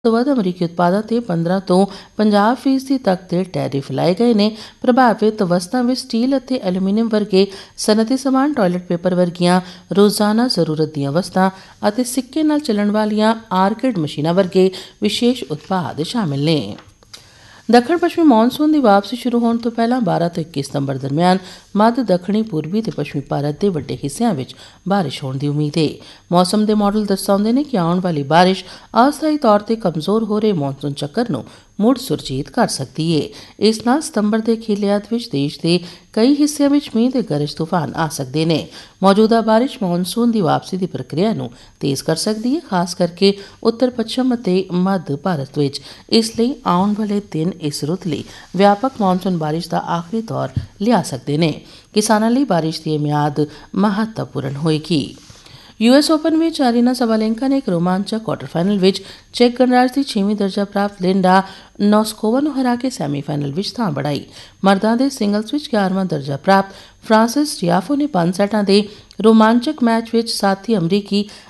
ਤੋਂ ਵੱਧ ਅਮਰੀਕੀ ਉਤਪਾਦਾਂ ਤੇ 15 ਤੋਂ 50% ਤੱਕ ਦੇ ਟੈਰਿਫ ਲਾਏ ਗਏ ਨੇ। ਪ੍ਰਭਾਵਿਤ ਵਸਤਾਂ ਵਿੱਚ ਸਟੀਲ ਅਤੇ ਐਲੂਮੀਨੀਅਮ ਵਰਗੇ ਸਨਅਤੀ ਸਮਾਨ, ਟਾਇਲਟ ਪੇਪਰ ਵਰਗੀਆਂ ਰੋਜ਼ਾਨਾ ਜ਼ਰੂਰਤ ਦੀਆਂ ਵਸਤਾਂ ਅਤੇ ਸਿੱਕੇ ਨਾਲ ਚੱਲਣ ਵਾਲੀਆਂ ਆਰਕੇਡ ਮਸ਼ੀਨਾਂ ਵਰਗੇ ਵਿਸ਼ੇਸ਼ ਉਤਪਾਦ ਸ਼ਾਮਿਲ ਨੇ। ਦੱਖਣ ਪੱਛਮੀ ਮੌਨਸੂਨ ਦੀ ਵਾਪਸੀ ਸ਼ੁਰੂ ਹੋਣ ਤੋਂ ਪਹਿਲਾਂ 12 ਤੋਂ 21 ਸਤੰਬਰ ਦਰਮਿਆਨ ਮੱਧ, ਦੱਖਣੀ, ਪੂਰਬੀ ਤੇ ਪੱਛਮੀ ਭਾਰਤ ਦੇ ਵੱਡੇ ਹਿੱਸਿਆਂ ਵਿੱਚ ਬਾਰਿਸ਼ ਹੋਣ ਦੀ ਉਮੀਦ ਹੈ। ਮੌਸਮ ਦੇ ਮਾਡਲ ਦਰਸਾਉਂਦੇ ਨੇ ਕਿ ਆਉਣ ਵਾਲੀ ਬਾਰਿਸ਼ ਅਸਥਾਈ ਤੌਰ ਤੇ ਕਮਜ਼ੋਰ ਹੋ ਰਹੇ ਮੌਨਸੂਨ ਚੱਕਰ ਨੂੰ ਮੁੜ ਸੁਰਜੀਤ ਕਰ ਸਕਦੀ ਹੈ। ਇਸ ਨਾਲ ਸਤੰਬਰ ਦੇ ਅਖੀਰਲੇ ਅੱਧ ਵਿੱਚ ਦੇਸ਼ ਦੇ ਕਈ ਹਿੱਸਿਆਂ ਵਿੱਚ ਮੀਂਹ ਤੇ ਗਰਜ ਤੂਫਾਨ ਆ ਸਕਦੇ ਨੇ। ਮੌਜੂਦਾ ਬਾਰਿਸ਼ ਮੌਨਸੂਨ ਦੀ ਵਾਪਸੀ ਦੀ ਪ੍ਰਕਿਰਿਆ ਨੂੰ ਤੇਜ਼ ਕਰ ਸਕਦੀ ਹੈ, ਖਾਸ ਕਰਕੇ ਉੱਤਰ ਪੱਛਮ ਅਤੇ ਮੱਧ ਭਾਰਤ ਵਿੱਚ। ਇਸ ਲਈ ਆਉਣ ਵਾਲੇ ਦਿਨ ਇਸ ਰੁੱਤ ਲਈ ਵਿਆਪਕ ਮੌਨਸੂਨ ਬਾਰਿਸ਼ ਦਾ ਆਖਰੀ ਦੌਰ ਲਿਆ ਸਕਦੇ ਨੇ। ਕਿਸਾਨਾਂ ਲਈ ਬਾਰਿਸ਼ ਦੀ ਇਹ ਮਿਆਦ ਮਹੱਤਵਪੂਰਨ ਹੋਏਗੀ। US ਓਪਨ ਵਿੱਚ ਅਰੀਨਾ ਸਬਾਲੇਂਕਾ ਨੇ ਇੱਕ ਰੋਮਾਂਚਕ ਕੁਆਰਟਰ ਫਾਈਨਲ ਵਿੱਚ ਚੈਕ ਗਣਰਾਜ ਦੀ 6ਵੀਂ ਦਰਜਾ ਪ੍ਰਾਪਤ ਲਿੰਡਾ ਨੋਸਕੋਵਾ ਨੂੰ ਹਰਾ ਕੇ ਸੈਮੀਫਾਈਨਲ ਵਿੱਚ ਥਾਂ ਬਣਾਈ। ਮਰਦਾਂ ਦੇ ਸਿੰਗਲਜ਼ ਵਿੱਚ 11ਵਾਂ ਦਰਜਾ ਪ੍ਰਾਪਤ ਫਰਾਂਸਿਸ ਟਿਆਫੋ ਨੇ 5 ਸੈਟਾਂ ਦੇ ਰੋਮਾਂਚਕ ਮੈਚ ਵਿੱਚ ਸਾਥੀ ਅਮਰੀਕੀ